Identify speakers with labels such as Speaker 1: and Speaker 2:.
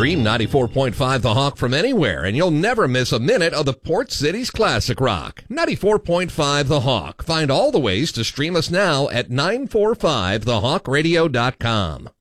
Speaker 1: Stream 94.5 The Hawk from anywhere, and you'll never miss a minute of the Port City's classic rock. 94.5 The Hawk. Find all the ways to stream us now at 945thehawkradio.com.